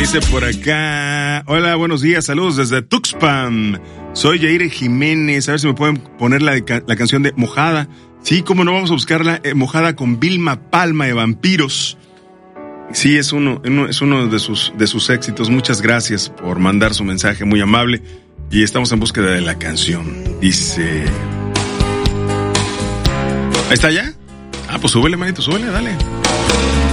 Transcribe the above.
Dice por acá, hola, buenos días, saludos desde Tuxpan. Soy Yair Jiménez, a ver si me pueden poner la canción de Mojada. Sí, cómo no, vamos a buscarla, Mojada con Vilma Palma de Vampiros. Sí, es uno de sus éxitos. Muchas gracias por mandar su mensaje, muy amable. Y estamos en búsqueda de la canción. Dice... ¿Ahí está ya? Ah, pues súbele, manito, súbele, dale.